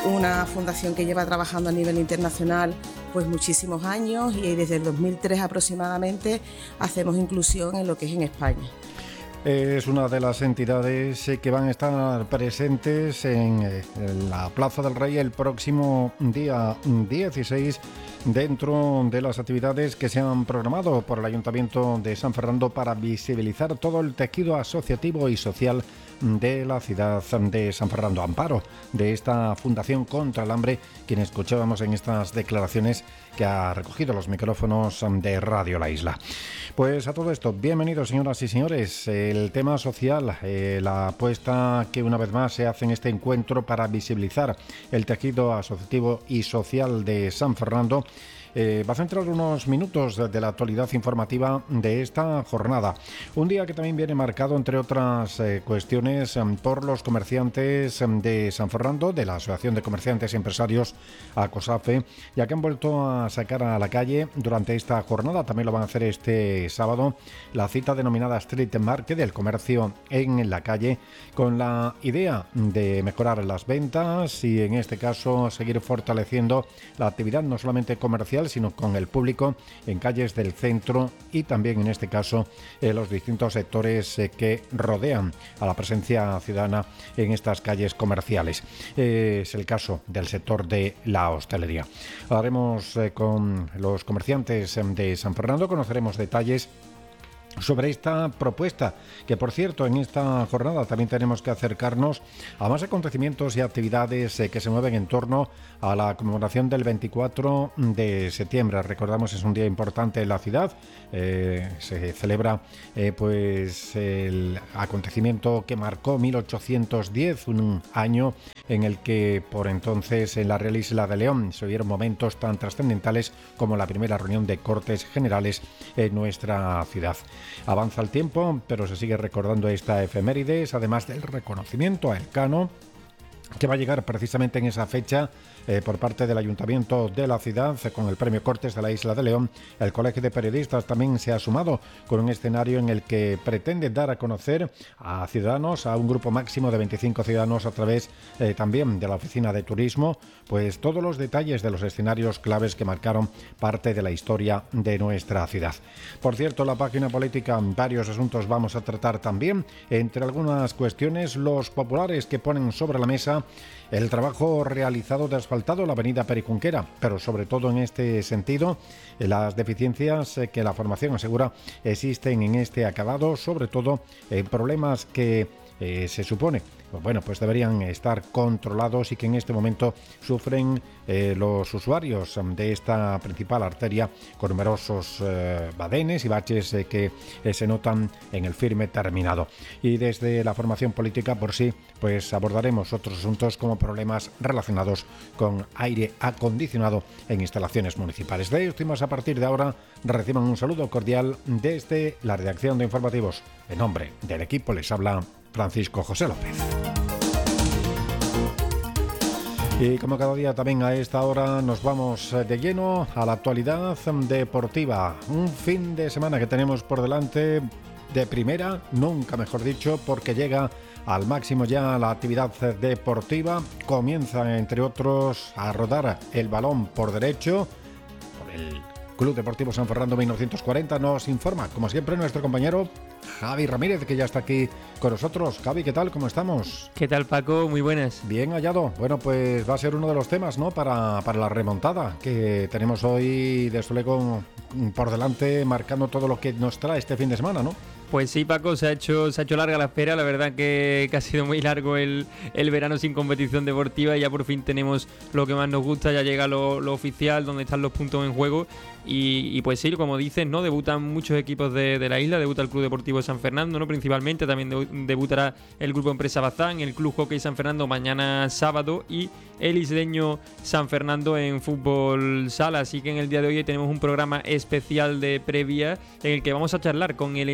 una fundación que lleva trabajando a nivel internacional pues muchísimos años, y desde el 2003 aproximadamente hacemos inclusión en lo que es en España. Es una de las entidades que van a estar presentes en la Plaza del Rey el próximo día 16, dentro de las actividades que se han programado por el Ayuntamiento de San Fernando para visibilizar todo el tejido asociativo y social de la ciudad de San Fernando. Amparo de esta Fundación contra el Hambre, quien escuchábamos en estas declaraciones que ha recogido los micrófonos de Radio La Isla. Pues a todo esto, bienvenidos señoras y señores. El tema social, la apuesta que una vez más se hace en este encuentro para visibilizar el tejido asociativo y social de San Fernando, va a centrar unos minutos de la actualidad informativa de esta jornada. Un día que también viene marcado, entre otras cuestiones, por los comerciantes de San Fernando, de la Asociación de Comerciantes y Empresarios ACOSAFE, ya que han vuelto a sacar a la calle durante esta jornada. También lo van a hacer este sábado, la cita denominada Street Market, del comercio en la calle, con la idea de mejorar las ventas y, en este caso, seguir fortaleciendo la actividad no solamente comercial, sino con el público en calles del centro y también, en este caso, los distintos sectores que rodean a la presencia ciudadana en estas calles comerciales. Es el caso del sector de la hostelería. Hablaremos con los comerciantes de San Fernando, conoceremos detalles sobre esta propuesta, que por cierto en esta jornada también tenemos que acercarnos a más acontecimientos y actividades que se mueven en torno a la conmemoración del 24 de septiembre. Recordamos, es un día importante en la ciudad, se celebra pues el acontecimiento que marcó 1810, un año en el que por entonces en la Real Isla de León se vieron momentos tan trascendentales como la primera reunión de Cortes Generales en nuestra ciudad. Avanza el tiempo, pero se sigue recordando esta efemérides, además del reconocimiento a Elcano, que va a llegar precisamente en esa fecha por parte del Ayuntamiento de la ciudad con el Premio Cortes de la Isla de León. El Colegio de Periodistas también se ha sumado con un escenario en el que pretende dar a conocer a ciudadanos, a un grupo máximo de 25 ciudadanos, a través también de la Oficina de Turismo, pues todos los detalles de los escenarios claves que marcaron parte de la historia de nuestra ciudad. Por cierto, la página política, varios asuntos vamos a tratar también, entre algunas cuestiones, los populares que ponen sobre la mesa el trabajo realizado de asfaltado la avenida Pericunquera, pero sobre todo en este sentido, las deficiencias que la formación asegura existen en este acabado, sobre todo problemas que se supone, bueno, pues deberían estar controlados y que en este momento sufren los usuarios de esta principal arteria, con numerosos badenes y baches que se notan en el firme terminado. Y desde la formación política por sí, pues abordaremos otros asuntos como problemas relacionados con aire acondicionado en instalaciones municipales. De esto y más a partir de ahora, reciban un saludo cordial desde la redacción de Informativos. En nombre del equipo les habla Francisco José López. Y como cada día también a esta hora nos vamos de lleno a la actualidad deportiva. Un fin de semana que tenemos por delante de primera, nunca mejor dicho, porque llega al máximo ya la actividad deportiva. Comienza, entre otros, a rodar el balón por derecho por el Club Deportivo San Fernando 1940. Nos informa, como siempre, nuestro compañero Javi Ramírez, que ya está aquí con nosotros. Javi, ¿qué tal? ¿Cómo estamos? ¿Qué tal, Paco? Muy buenas. Bien hallado. Bueno, pues va a ser uno de los temas, ¿no?, para la remontada que tenemos hoy, desde luego, por delante, marcando todo lo que nos trae este fin de semana, ¿no? Pues sí, Paco, se ha hecho larga la espera. La verdad que ha sido muy largo el verano sin competición deportiva, y ya por fin tenemos lo que más nos gusta. Ya llega lo oficial, donde están los puntos en juego. Y pues sí, como dices, ¿no?, debutan muchos equipos de la isla. Debuta el Club Deportivo San Fernando, ¿no?, principalmente. También debutará el Grupo Empresa Bazán, el Club Hockey San Fernando mañana sábado, y el Isleño San Fernando en fútbol sala. Así que en el día de hoy tenemos un programa especial de previa en el que vamos a charlar con el entrenador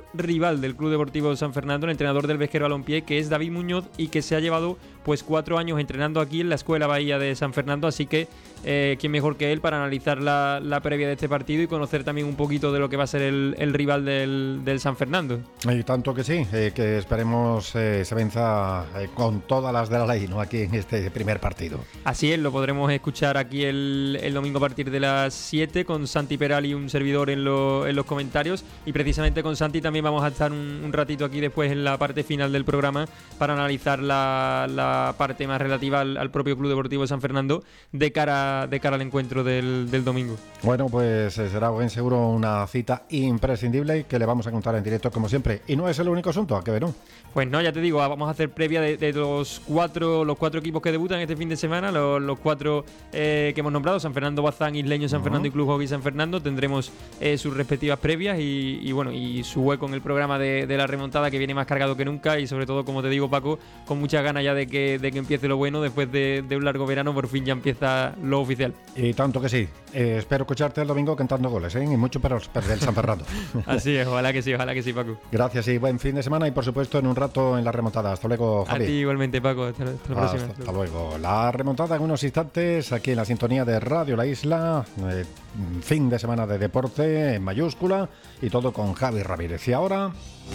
rival del Club Deportivo San Fernando, el entrenador del Vesquero Balompié, que es David Muñoz, y que se ha llevado pues 4 años entrenando aquí en la Escuela Bahía de San Fernando, así que quién mejor que él para analizar la previa de este partido y conocer también un poquito de lo que va a ser el rival del San Fernando. Y tanto que sí, que esperemos se venza con todas las de la ley, ¿no? Aquí en este primer partido. Así es, lo podremos escuchar aquí el domingo a partir de las 7 con Santi Peral y un servidor en los comentarios, y precisamente con Santi también vamos a estar un ratito aquí después en la parte final del programa para analizar la parte más relativa al propio Club Deportivo San Fernando de cara al encuentro del domingo. Bueno, pues será buen seguro una cita imprescindible que le vamos a contar en directo como siempre, y no es el único asunto, ¿a qué ver? Pues no, ya te digo, vamos a hacer previa de los cuatro equipos que debutan este fin de semana, los 4 que hemos nombrado: San Fernando Bazán, Isleño San Fernando y Club Hockey San Fernando. Tendremos sus respectivas previas y bueno, y su hueco en el programa de la remontada, que viene más cargado que nunca, y sobre todo, como te digo, Paco, con muchas ganas ya de que empiece lo bueno. Después de un largo verano, por fin ya empieza lo oficial. Y tanto que sí. Espero escucharte el domingo cantando goles, y mucho para el San Fernando. Así es, ojalá que sí, Paco. Gracias y buen fin de semana, y por supuesto en un rato en la remontada. Hasta luego, Javi. A ti igualmente, Paco. Hasta la próxima. Hasta luego. La remontada en unos instantes aquí en la sintonía de Radio La Isla. Fin de semana de deporte en mayúscula, y todo con Javi Ramírez. Y ahora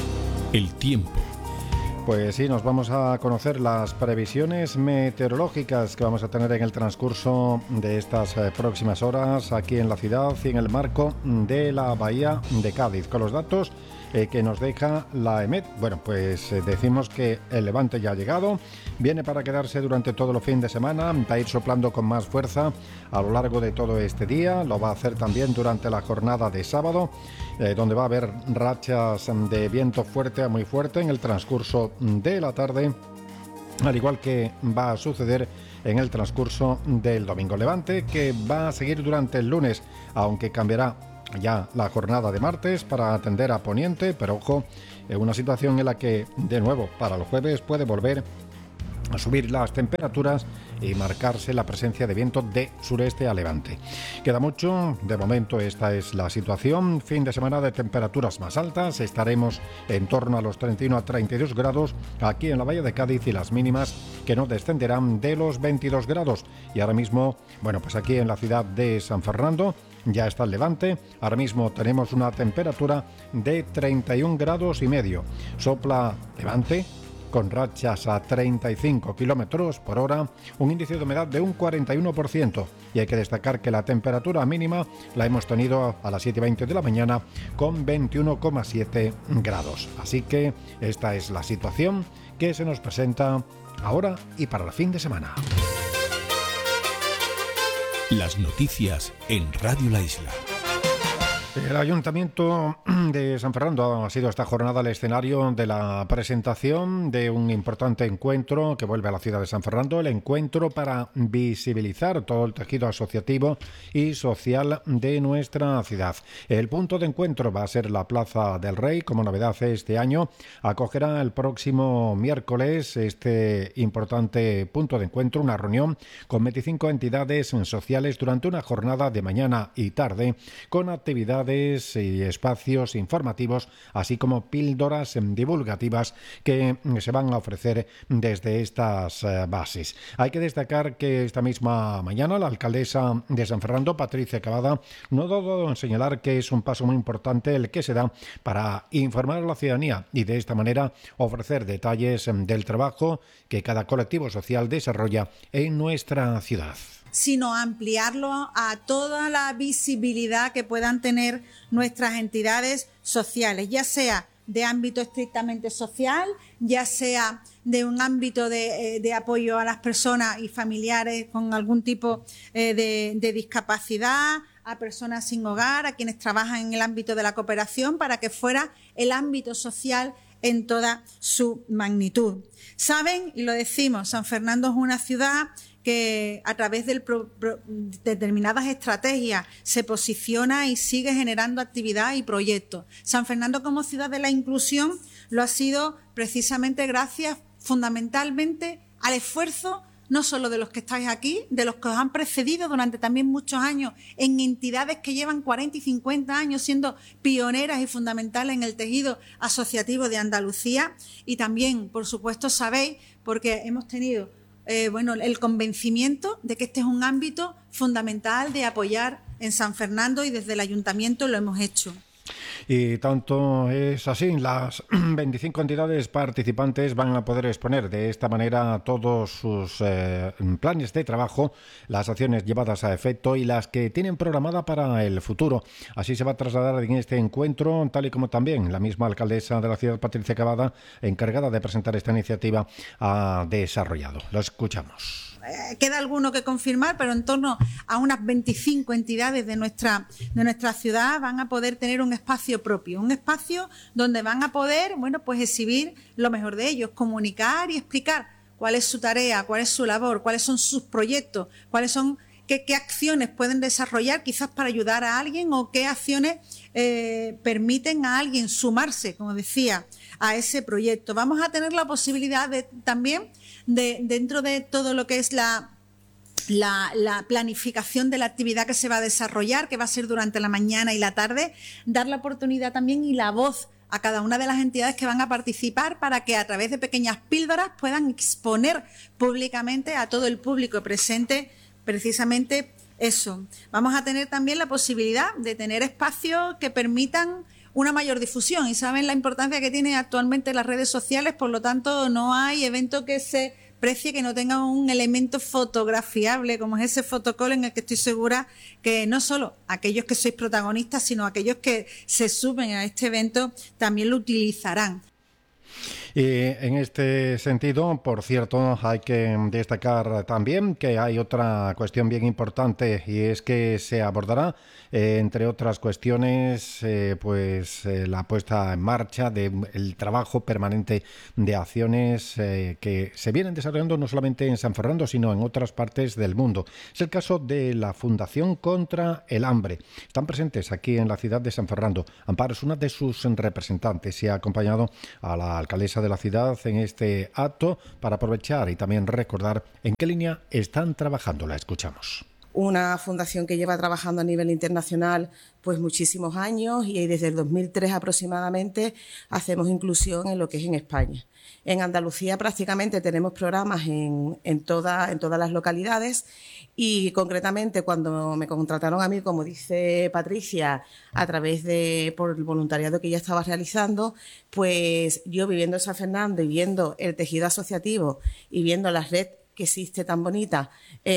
el tiempo. Pues sí, nos vamos a conocer las previsiones meteorológicas que vamos a tener en el transcurso de estas próximas horas aquí en la ciudad y en el marco de la Bahía de Cádiz, con los datos que nos deja la EMET. Bueno, pues decimos que el levante ya ha llegado, viene para quedarse durante todo el fin de semana, va a ir soplando con más fuerza a lo largo de todo este día, lo va a hacer también durante la jornada de sábado, donde va a haber rachas de viento fuerte a muy fuerte en el transcurso de la tarde, al igual que va a suceder en el transcurso del domingo. Levante que va a seguir durante el lunes, aunque cambiará ya la jornada de martes para atender a poniente, pero ojo, una situación en la que de nuevo para el jueves puede volver a subir las temperaturas y marcarse la presencia de viento de sureste a levante. Queda mucho, de momento esta es la situación. Fin de semana de temperaturas más altas, estaremos en torno a los 31 a 32 grados aquí en la Bahía de Cádiz, y las mínimas que no descenderán de los 22 grados. Y ahora mismo, bueno, pues aquí en la ciudad de San Fernando ya está el levante. Ahora mismo tenemos una temperatura de 31 grados y medio. Sopla levante con rachas a 35 kilómetros por hora, un índice de humedad de un 41%. Y hay que destacar que la temperatura mínima la hemos tenido a las 7:20 de la mañana con 21,7 grados. Así que esta es la situación que se nos presenta ahora y para el fin de semana. Las noticias en Radio La Isla. El Ayuntamiento de San Fernando ha sido esta jornada el escenario de la presentación de un importante encuentro que vuelve a la ciudad de San Fernando, el encuentro para visibilizar todo el tejido asociativo y social de nuestra ciudad. El punto de encuentro va a ser la Plaza del Rey. Como novedad este año, acogerá el próximo miércoles este importante punto de encuentro, una reunión con 25 entidades sociales durante una jornada de mañana y tarde, con actividades y espacios informativos, así como píldoras divulgativas que se van a ofrecer desde estas bases. Hay que destacar que esta misma mañana la alcaldesa de San Fernando, Patricia Cavada, no dudó en señalar que es un paso muy importante el que se da para informar a la ciudadanía y de esta manera ofrecer detalles del trabajo que cada colectivo social desarrolla en nuestra ciudad, sino ampliarlo a toda la visibilidad que puedan tener nuestras entidades sociales, ya sea de ámbito estrictamente social, ya sea de un ámbito de apoyo a las personas y familiares con algún tipo de discapacidad, a personas sin hogar, a quienes trabajan en el ámbito de la cooperación, para que fuera el ámbito social en toda su magnitud. Saben, y lo decimos, San Fernando es una ciudad que a través de determinadas estrategias se posiciona y sigue generando actividad y proyectos. San Fernando, como ciudad de la inclusión, lo ha sido precisamente gracias fundamentalmente al esfuerzo no solo de los que estáis aquí, de los que os han precedido durante también muchos años en entidades que llevan 40 y 50 años siendo pioneras y fundamentales en el tejido asociativo de Andalucía. Y también, por supuesto, sabéis, porque hemos tenido el convencimiento de que este es un ámbito fundamental de apoyar en San Fernando, y desde el Ayuntamiento lo hemos hecho. Y tanto es así, las 25 entidades participantes van a poder exponer de esta manera todos sus planes de trabajo, las acciones llevadas a efecto y las que tienen programada para el futuro. Así se va a trasladar en este encuentro, tal y como también la misma alcaldesa de la ciudad, Patricia Cavada, encargada de presentar esta iniciativa, ha desarrollado. Lo escuchamos. Queda alguno que confirmar, pero en torno a unas 25 entidades de nuestra ciudad van a poder tener un espacio propio, un espacio donde van a poder, pues exhibir lo mejor de ellos, comunicar y explicar cuál es su tarea, cuál es su labor, cuáles son sus proyectos, cuáles son qué acciones pueden desarrollar quizás para ayudar a alguien, o qué acciones permiten a alguien sumarse, como decía, a ese proyecto. Vamos a tener la posibilidad también dentro de todo lo que es la planificación de la actividad que se va a desarrollar, que va a ser durante la mañana y la tarde, dar la oportunidad también y la voz a cada una de las entidades que van a participar, para que a través de pequeñas píldoras puedan exponer públicamente a todo el público presente precisamente eso. Vamos a tener también la posibilidad de tener espacios que permitan una mayor difusión, y saben la importancia que tienen actualmente las redes sociales, por lo tanto no hay evento que se precie que no tenga un elemento fotografiable como es ese fotocall, en el que estoy segura que no solo aquellos que sois protagonistas, sino aquellos que se suben a este evento también lo utilizarán. Y en este sentido, por cierto, hay que destacar también que hay otra cuestión bien importante, y es que se abordará, entre otras cuestiones, la puesta en marcha del trabajo permanente de acciones que se vienen desarrollando no solamente en San Fernando, sino en otras partes del mundo. Es el caso de la Fundación contra el Hambre. Están presentes aquí en la ciudad de San Fernando. Amparo es una de sus representantes y ha acompañado a la alcaldesa de la ciudad en este acto para aprovechar y también recordar en qué línea están trabajando. La escuchamos. Una fundación que lleva trabajando a nivel internacional pues muchísimos años, y desde el 2003 aproximadamente hacemos inclusión en lo que es en España. En Andalucía prácticamente tenemos programas en todas las localidades, y concretamente cuando me contrataron a mí, como dice Patricia, a través por el voluntariado que ella estaba realizando, pues yo viviendo en San Fernando y viendo el tejido asociativo y viendo la red que existe tan bonita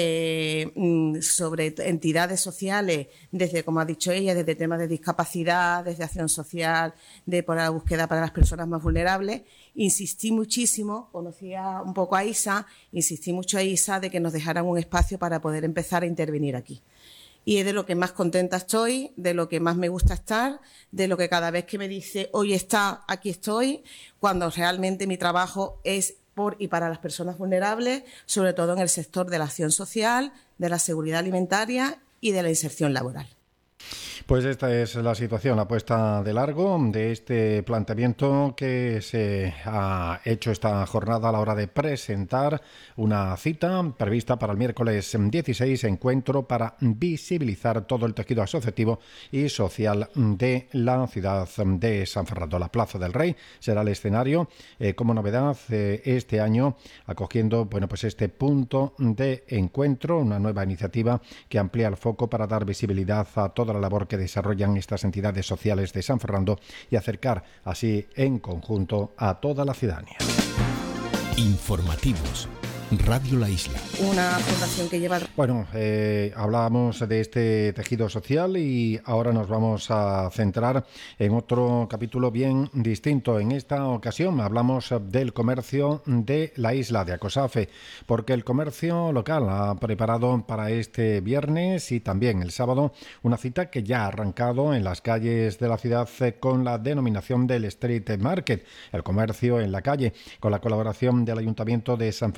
sobre entidades sociales, desde, como ha dicho ella, desde temas de discapacidad, desde acción social, por la búsqueda para las personas más vulnerables. Insistí muchísimo, conocía un poco a Isa, insistí mucho a Isa de que nos dejaran un espacio para poder empezar a intervenir aquí. Y es de lo que más contenta estoy, de lo que más me gusta estar, de lo que cada vez que me dice, hoy está, aquí estoy, cuando realmente mi trabajo es por y para las personas vulnerables, sobre todo en el sector de la acción social, de la seguridad alimentaria y de la inserción laboral. Pues esta es la situación, la puesta de largo de este planteamiento que se ha hecho esta jornada a la hora de presentar una cita prevista para el miércoles 16, encuentro para visibilizar todo el tejido asociativo y social de la ciudad de San Fernando. La Plaza del Rey será el escenario, como novedad este año, acogiendo este punto de encuentro, una nueva iniciativa que amplía el foco para dar visibilidad a toda la labor que desarrollan estas entidades sociales de San Fernando y acercar así en conjunto a toda la ciudadanía. Informativos. Radio La Isla. Una fundación que lleva... Bueno, hablábamos de este tejido social y ahora nos vamos a centrar en otro capítulo bien distinto. En esta ocasión hablamos del comercio de la isla de Acosafe, porque el comercio local ha preparado para este viernes y también el sábado una cita que ya ha arrancado en las calles de la ciudad con la denominación del Street Market, el comercio en la calle, con la colaboración del Ayuntamiento de San Fernando.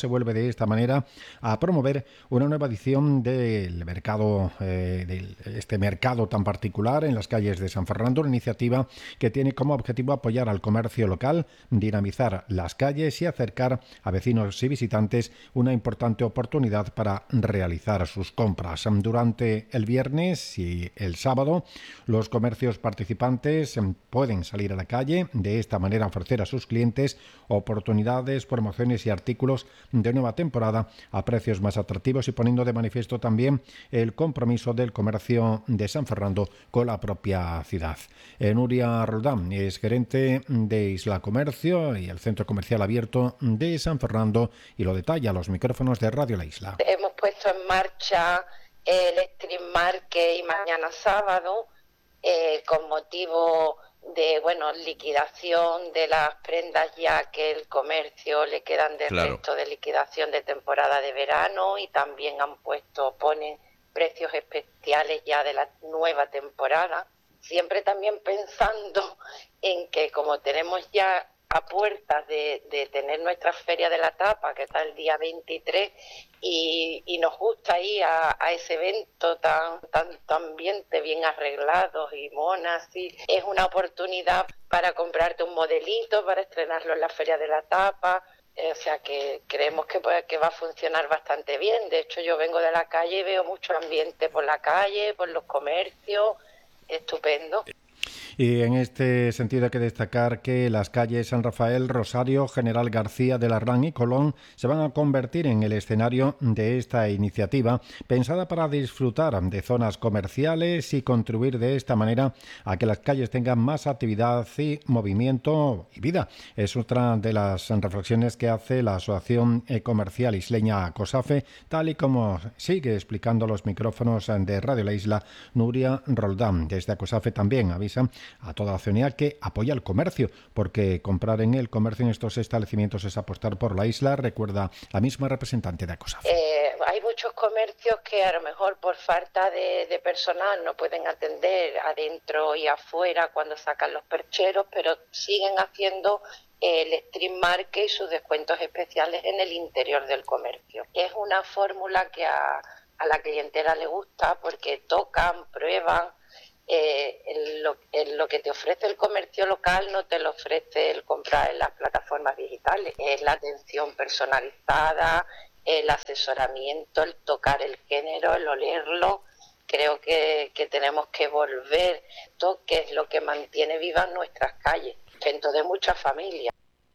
se vuelve de esta manera a promover una nueva edición del mercado, de este mercado tan particular en las calles de San Fernando, una iniciativa que tiene como objetivo apoyar al comercio local, dinamizar las calles y acercar a vecinos y visitantes una importante oportunidad para realizar sus compras. Durante el viernes y el sábado, los comercios participantes pueden salir a la calle, de esta manera ofrecer a sus clientes oportunidades, promociones y artículos de nueva temporada a precios más atractivos y poniendo de manifiesto también el compromiso del comercio de San Fernando con la propia ciudad. Nuria Roldán es gerente de Isla Comercio y el Centro Comercial Abierto de San Fernando y lo detalla a los micrófonos de Radio La Isla. Hemos puesto en marcha el Street Market y mañana sábado con motivo de liquidación de las prendas ya que el comercio le quedan de resto de liquidación de temporada de verano y también ponen precios especiales ya de la nueva temporada, siempre también pensando en que como tenemos ya a puertas de tener nuestra Feria de la Tapa, que está el día 23, y nos gusta ir a ese evento tan ambiente, bien arreglados y monas, y es una oportunidad para comprarte un modelito, para estrenarlo en la Feria de la Tapa, o sea que creemos que va a funcionar bastante bien. De hecho, yo vengo de la calle y veo mucho ambiente por la calle, por los comercios, estupendo. Y en este sentido hay que destacar que las calles San Rafael, Rosario, General García de Larrán y Colón se van a convertir en el escenario de esta iniciativa, pensada para disfrutar de zonas comerciales y contribuir de esta manera a que las calles tengan más actividad y movimiento y vida. Es otra de las reflexiones que hace la Asociación Comercial Isleña COSAFE, tal y como sigue explicando los micrófonos de Radio La Isla Nuria Roldán. Desde COSAFE también avisan a toda la ciudadanía que apoya el comercio, porque comprar en el comercio en estos establecimientos es apostar por la isla, recuerda la misma representante de ACOSAF. Hay muchos comercios que a lo mejor por falta de personal no pueden atender adentro y afuera cuando sacan los percheros, pero siguen haciendo el Street Market y sus descuentos especiales en el interior del comercio. Es una fórmula que a la clientela le gusta porque tocan, prueban. Lo que te ofrece el comercio local no te lo ofrece el comprar en las plataformas digitales. Es la atención personalizada, el asesoramiento, el tocar el género, el olerlo. Creo que tenemos que volver esto, que es lo que mantiene vivas nuestras calles, dentro de muchas familias.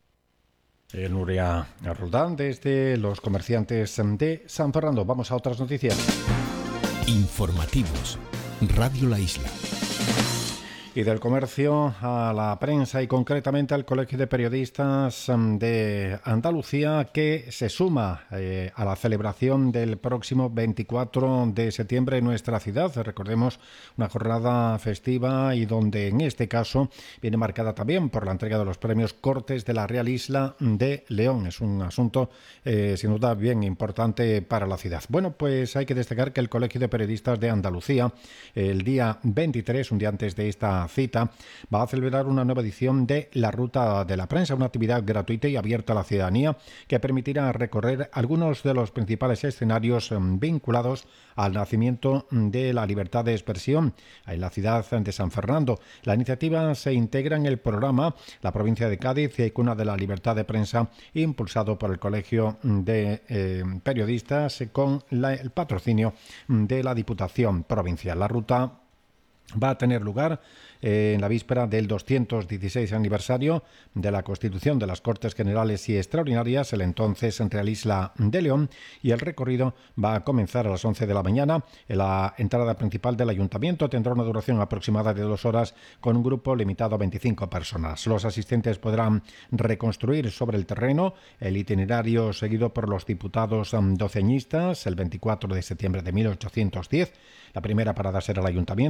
Nuria Roldán, desde los comerciantes de San Fernando. Vamos a otras noticias. Informativos. Radio La Isla. Y del comercio a la prensa y concretamente al Colegio de Periodistas de Andalucía, que se suma a la celebración del próximo 24 de septiembre en nuestra ciudad. Recordemos, una jornada festiva y donde en este caso viene marcada también por la entrega de los premios Cortes de la Real Isla de León. Es un asunto sin duda bien importante para la ciudad. Bueno, pues hay que destacar que el Colegio de Periodistas de Andalucía, el día 23, un día antes de esta cita, va a celebrar una nueva edición de La Ruta de la Prensa, una actividad gratuita y abierta a la ciudadanía que permitirá recorrer algunos de los principales escenarios vinculados al nacimiento de la libertad de expresión en la ciudad de San Fernando. La iniciativa se integra en el programa La Provincia de Cádiz, cuna de la libertad de prensa, impulsado por el Colegio de Periodistas con el patrocinio de la Diputación Provincial. La ruta va a tener lugar en la víspera del 216 aniversario de la Constitución de las Cortes Generales y Extraordinarias, el entonces Real Isla de León, y el recorrido va a comenzar a las 11 de la mañana. En la entrada principal del Ayuntamiento tendrá una duración aproximada de 2 horas con un grupo limitado a 25 personas. Los asistentes podrán reconstruir sobre el terreno el itinerario seguido por los diputados doceñistas el 24 de septiembre de 1810. La primera parada será el Ayuntamiento,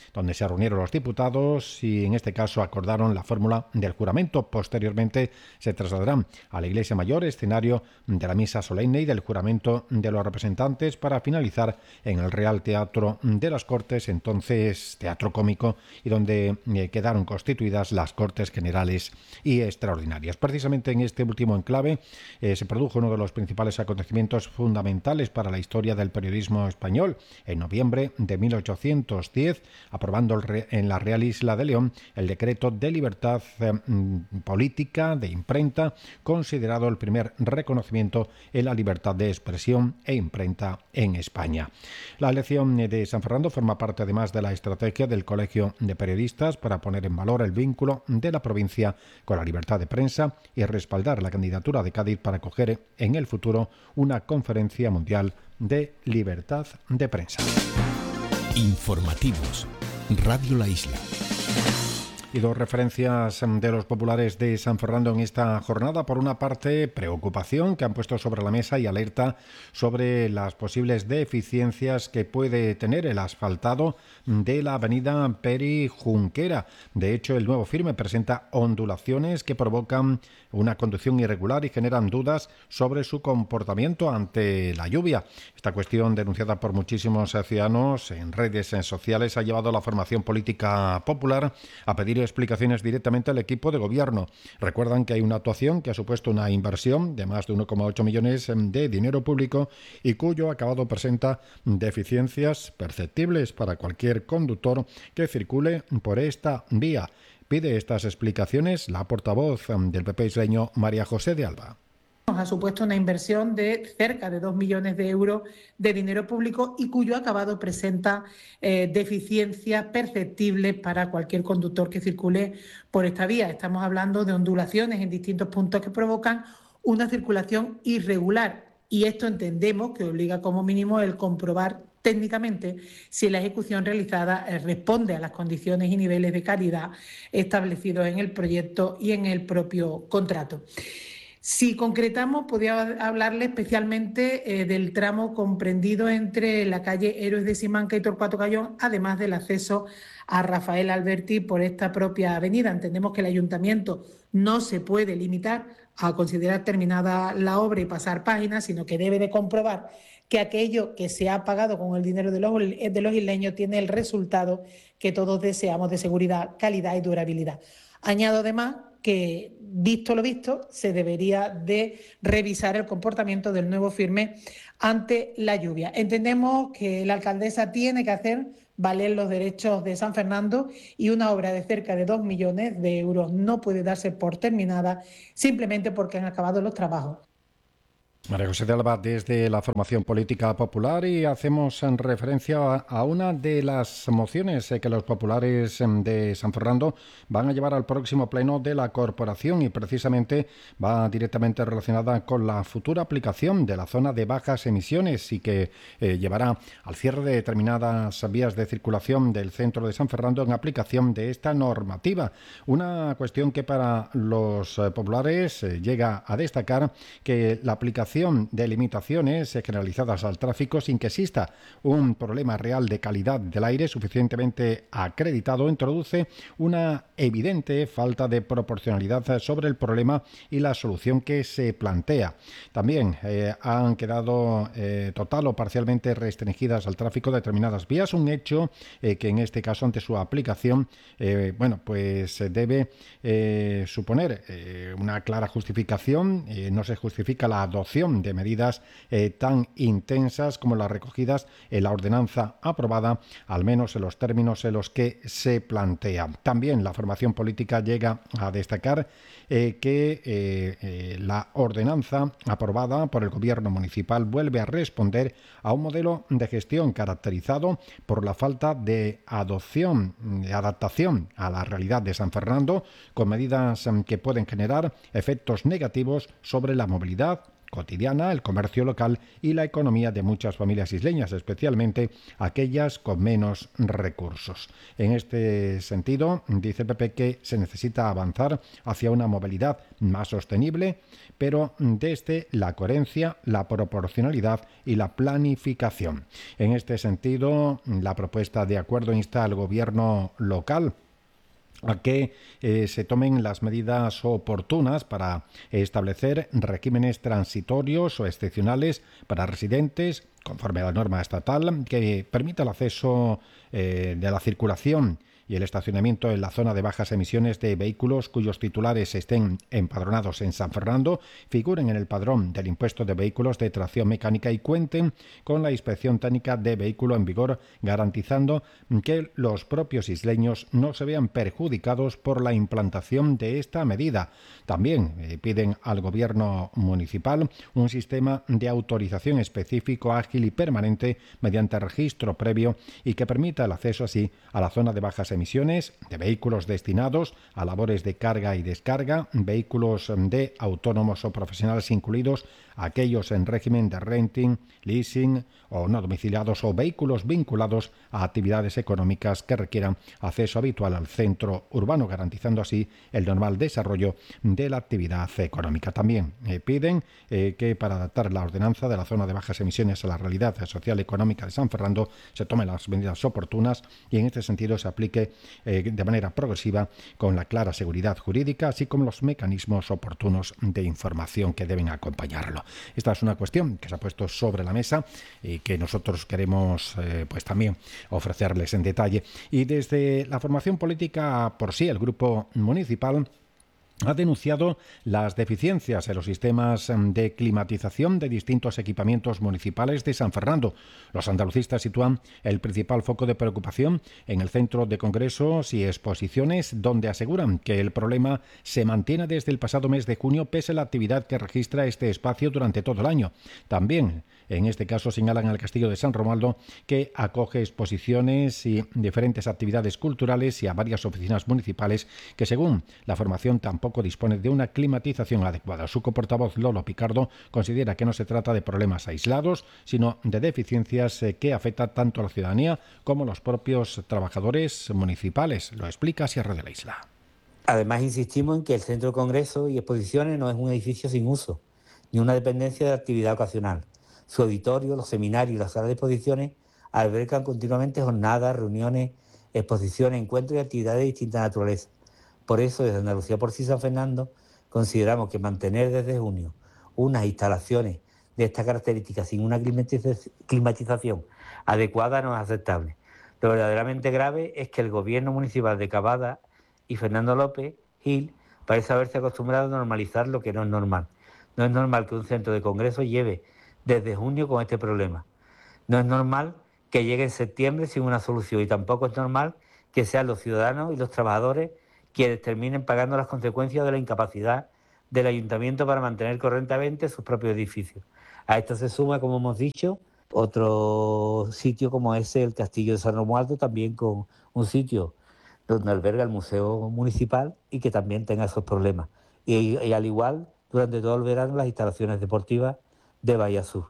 donde se reunieron los diputados y en este caso acordaron la fórmula del juramento. Posteriormente se trasladarán a la Iglesia Mayor, escenario de la misa solemne y del juramento de los representantes, para finalizar en el Real Teatro de las Cortes, entonces Teatro Cómico, y donde quedaron constituidas las Cortes Generales y Extraordinarias. Precisamente en este último enclave se produjo uno de los principales acontecimientos fundamentales para la historia del periodismo español. En noviembre de 1810, aprobando en la Real Isla de León el decreto de libertad política de imprenta, considerado el primer reconocimiento en la libertad de expresión e imprenta en España. La elección de San Fernando forma parte además de la estrategia del Colegio de Periodistas para poner en valor el vínculo de la provincia con la libertad de prensa y respaldar la candidatura de Cádiz para acoger en el futuro una conferencia mundial de libertad de prensa. Informativos. Radio La Isla. Y dos referencias de los populares de San Fernando en esta jornada. Por una parte, preocupación que han puesto sobre la mesa y alerta sobre las posibles deficiencias que puede tener el asfaltado de la avenida Peri Junquera. De hecho, el nuevo firme presenta ondulaciones que provocan una conducción irregular y generan dudas sobre su comportamiento ante la lluvia. Esta cuestión, denunciada por muchísimos ciudadanos en redes sociales, ha llevado a la formación política popular a pedir explicaciones directamente al equipo de gobierno. Recuerdan que hay una actuación que ha supuesto una inversión de más de 1,8 millones de dinero público y cuyo acabado presenta deficiencias perceptibles para cualquier conductor que circule por esta vía. Pide estas explicaciones la portavoz del PP isleño, María José de Alba. Ha supuesto una inversión de cerca de 2 millones de euros de dinero público y cuyo acabado presenta deficiencias perceptibles para cualquier conductor que circule por esta vía. Estamos hablando de ondulaciones en distintos puntos que provocan una circulación irregular, y esto entendemos que obliga como mínimo el comprobar técnicamente si la ejecución realizada responde a las condiciones y niveles de calidad establecidos en el proyecto y en el propio contrato. Si concretamos, podría hablarle especialmente del tramo comprendido entre la calle Héroes de Simanca y Torcuato Cayón, además del acceso a Rafael Alberti por esta propia avenida. Entendemos que el ayuntamiento no se puede limitar a considerar terminada la obra y pasar páginas, sino que debe de comprobar que aquello que se ha pagado con el dinero de los isleños tiene el resultado que todos deseamos de seguridad, calidad y durabilidad. Añado además que, visto lo visto, se debería de revisar el comportamiento del nuevo firme ante la lluvia. Entendemos que la alcaldesa tiene que hacer valer los derechos de San Fernando y una obra de cerca de 2 millones de euros no puede darse por terminada simplemente porque han acabado los trabajos. María José de Alba, desde la formación política popular, y hacemos referencia a una de las mociones que los populares de San Fernando van a llevar al próximo pleno de la corporación, y precisamente va directamente relacionada con la futura aplicación de la zona de bajas emisiones y que llevará al cierre de determinadas vías de circulación del centro de San Fernando en aplicación de esta normativa. Una cuestión que para los populares llega a destacar que la aplicación de limitaciones generalizadas al tráfico sin que exista un problema real de calidad del aire suficientemente acreditado introduce una evidente falta de proporcionalidad sobre el problema y la solución que se plantea. También han quedado total o parcialmente restringidas al tráfico determinadas vías, un hecho que en este caso ante su aplicación pues debe suponer una clara justificación. No se justifica la adopción de medidas tan intensas como las recogidas en la ordenanza aprobada, al menos en los términos en los que se plantea. También la formación política llega a destacar que la ordenanza aprobada por el gobierno municipal vuelve a responder a un modelo de gestión caracterizado por la falta de adaptación a la realidad de San Fernando, con medidas que pueden generar efectos negativos sobre la movilidad, cotidiana, el comercio local y la economía de muchas familias isleñas, especialmente aquellas con menos recursos. En este sentido, dice el PP que se necesita avanzar hacia una movilidad más sostenible, pero desde la coherencia, la proporcionalidad y la planificación. En este sentido, la propuesta de acuerdo insta al gobierno local a que se tomen las medidas oportunas para establecer regímenes transitorios o excepcionales para residentes, conforme a la norma estatal, que permita el acceso de la circulación y el estacionamiento en la zona de bajas emisiones de vehículos cuyos titulares estén empadronados en San Fernando, figuren en el padrón del impuesto de vehículos de tracción mecánica y cuenten con la inspección técnica de vehículo en vigor, garantizando que los propios isleños no se vean perjudicados por la implantación de esta medida. También piden al gobierno municipal un sistema de autorización específico, ágil y permanente mediante registro previo y que permita el acceso así a la zona de bajas emisiones de vehículos destinados a labores de carga y descarga, vehículos de autónomos o profesionales incluidos aquellos en régimen de renting, leasing o no domiciliados o vehículos vinculados a actividades económicas que requieran acceso habitual al centro urbano, garantizando así el normal desarrollo de la actividad económica. También piden que para adaptar la ordenanza de la zona de bajas emisiones a la realidad social y económica de San Fernando se tomen las medidas oportunas y en este sentido se aplique de manera progresiva con la clara seguridad jurídica, así como los mecanismos oportunos de información que deben acompañarlo. Esta es una cuestión que se ha puesto sobre la mesa y que nosotros queremos pues también ofrecerles en detalle. Y desde la formación política por sí, el grupo municipal ha denunciado las deficiencias en los sistemas de climatización de distintos equipamientos municipales de San Fernando. Los andalucistas sitúan el principal foco de preocupación en el centro de congresos y exposiciones, donde aseguran que el problema se mantiene desde el pasado mes de junio, pese a la actividad que registra este espacio durante todo el año. También, en este caso, señalan al Castillo de San Romualdo, que acoge exposiciones y diferentes actividades culturales y a varias oficinas municipales que, según la formación, tampoco dispone de una climatización adecuada. Su coportavoz, Lolo Picardo, considera que no se trata de problemas aislados, sino de deficiencias que afectan tanto a la ciudadanía como a los propios trabajadores municipales. Lo explica Sierra de la Isla. Además, insistimos en que el Centro de Congresos y Exposiciones no es un edificio sin uso, ni una dependencia de actividad ocasional. Su auditorio, los seminarios y las salas de exposiciones albergan continuamente jornadas, reuniones, exposiciones, encuentros y actividades de distinta naturaleza. Por eso, desde Andalucía por sí San Fernando, consideramos que mantener desde junio unas instalaciones de estas características sin una climatización adecuada no es aceptable. Lo verdaderamente grave es que el gobierno municipal de Cavada y Fernando López Gil parece haberse acostumbrado a normalizar lo que no es normal. No es normal que un centro de congresos lleve desde junio con este problema. No es normal que llegue en septiembre sin una solución y tampoco es normal que sean los ciudadanos y los trabajadores quienes terminen pagando las consecuencias de la incapacidad del ayuntamiento para mantener correctamente sus propios edificios. A esto se suma, como hemos dicho, otro sitio como ese, el Castillo de San Romualdo, también con un sitio donde alberga el Museo Municipal y que también tenga esos problemas. Y al igual, durante todo el verano, las instalaciones deportivas de Bahía Sur.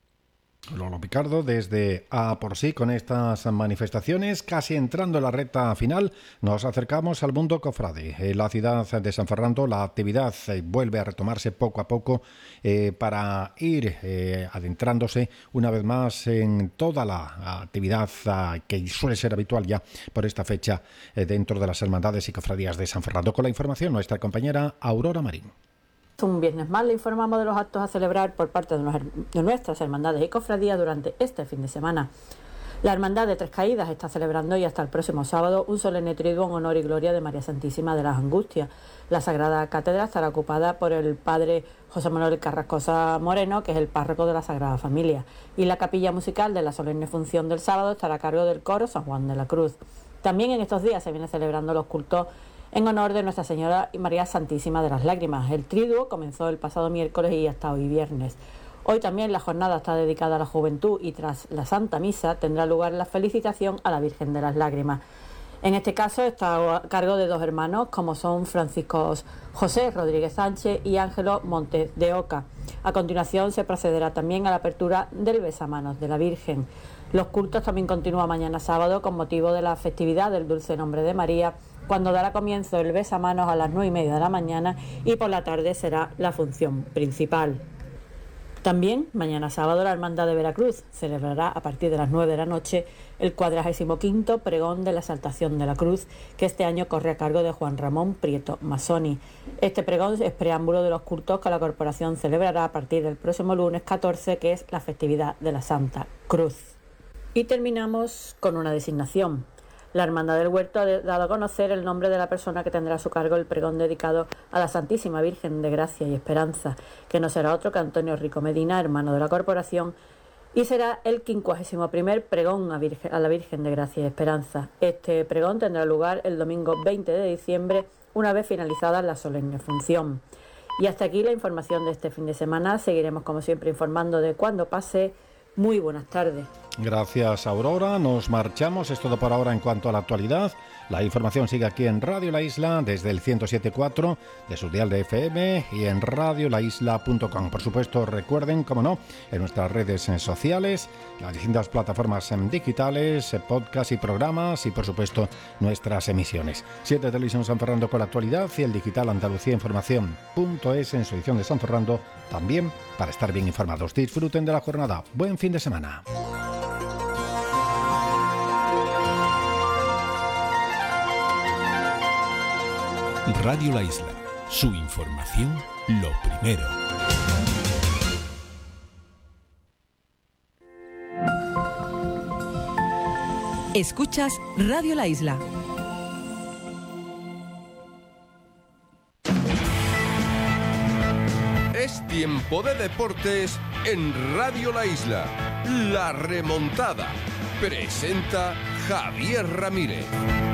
Lolo Picardo desde A por sí con estas manifestaciones. Casi entrando en la recta final, nos acercamos al mundo cofrade. En la ciudad de San Fernando la actividad vuelve a retomarse poco a poco para ir adentrándose una vez más en toda la actividad que suele ser habitual ya por esta fecha dentro de las hermandades y cofradías de San Fernando. Con la información, nuestra compañera Aurora Marín. Un viernes más le informamos de los actos a celebrar por parte de nuestras hermandades y cofradías durante este fin de semana. La Hermandad de Tres Caídas está celebrando y hasta el próximo sábado un solemne triduo en honor y gloria de María Santísima de las Angustias. La Sagrada Cátedra estará ocupada por el padre José Manuel Carrascosa Moreno, que es el párroco de la Sagrada Familia, y la capilla musical de la solemne función del sábado estará a cargo del coro San Juan de la Cruz. También en estos días se viene celebrando los cultos en honor de Nuestra Señora y María Santísima de las Lágrimas. El triduo comenzó el pasado miércoles y hasta hoy viernes. Hoy también la jornada está dedicada a la juventud y tras la Santa Misa tendrá lugar la felicitación a la Virgen de las Lágrimas. En este caso está a cargo de 2 hermanos, como son Francisco José Rodríguez Sánchez y Ángelo Montes de Oca. A continuación se procederá también a la apertura del besamanos de la Virgen. Los cultos también continúan mañana sábado con motivo de la festividad del Dulce Nombre de María, cuando dará comienzo el besamanos a las 9:30 de la mañana y por la tarde será la función principal. También, mañana sábado, la Hermandad de Veracruz celebrará a partir de las 9 de la noche el 45º pregón de la Exaltación de la Cruz, que este año corre a cargo de Juan Ramón Prieto Masoni. Este pregón es preámbulo de los cultos que la corporación celebrará a partir del próximo lunes 14, que es la festividad de la Santa Cruz. Y terminamos con una designación. La Hermandad del Huerto ha dado a conocer el nombre de la persona que tendrá a su cargo el pregón dedicado a la Santísima Virgen de Gracia y Esperanza, que no será otro que Antonio Rico Medina, hermano de la corporación, y será el 51º pregón a la Virgen de Gracia y Esperanza. Este pregón tendrá lugar el domingo 20 de diciembre, una vez finalizada la solemne función. Y hasta aquí la información de este fin de semana. Seguiremos, como siempre, informando de cuando pase. Muy buenas tardes. Gracias, Aurora. Nos marchamos. Es todo por ahora en cuanto a la actualidad. La información sigue aquí en Radio La Isla desde el 107.4 de su dial de FM y en radiolaisla.com. Por supuesto, recuerden, como no, en nuestras redes sociales, las distintas plataformas digitales, podcast y programas y, por supuesto, nuestras emisiones. 7 Televisión San Fernando con la actualidad y el digital andaluciainformación.es en su edición de San Fernando, también para estar bien informados. Disfruten de la jornada. Buen fin de semana. Radio La Isla, su información, lo primero. Escuchas Radio La Isla. Es tiempo de deportes en Radio La Isla. La remontada. Presenta Javier Ramírez.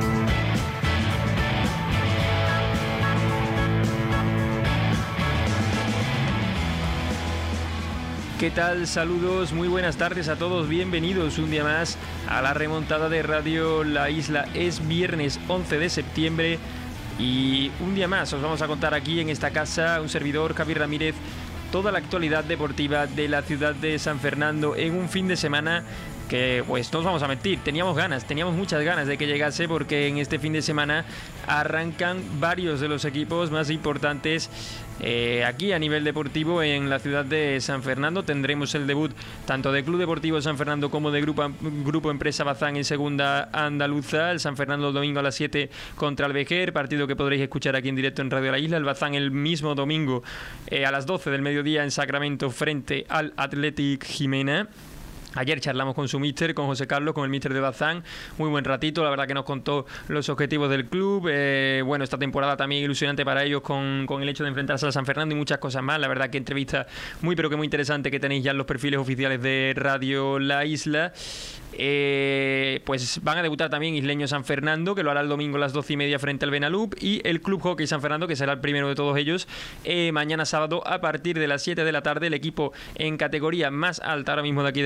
¿Qué tal? Saludos, muy buenas tardes a todos, bienvenidos un día más a la remontada de Radio La Isla. Es viernes 11 de septiembre y un día más os vamos a contar aquí en esta casa, un servidor, Javier Ramírez, toda la actualidad deportiva de la ciudad de San Fernando en un fin de semana que, pues, no os vamos a mentir, teníamos muchas ganas de que llegase, porque en este fin de semana arrancan varios de los equipos más importantes aquí a nivel deportivo en la ciudad de San Fernando. Tendremos el debut tanto de Club Deportivo San Fernando como de Grupo Empresa Bazán en segunda andaluza. El San Fernando el domingo a las 7 contra el Vejer, partido que podréis escuchar aquí en directo en Radio La Isla. El Bazán el mismo domingo a las 12 del mediodía en Sacramento frente al Athletic Jimena. Ayer charlamos con su míster, con José Carlos, con el míster de Bazán, muy buen ratito, la verdad que nos contó los objetivos del club, bueno, esta temporada también ilusionante para ellos con el hecho de enfrentarse a San Fernando y muchas cosas más. La verdad que entrevista muy pero que muy interesante que tenéis ya en los perfiles oficiales de Radio La Isla. Pues van a debutar también Isleño San Fernando, que lo hará el domingo a las 12:30 frente al Benalup, y el Club Hockey San Fernando, que será el primero de todos ellos, mañana sábado a partir de las 7 de la tarde, el equipo en categoría más alta ahora mismo de aquí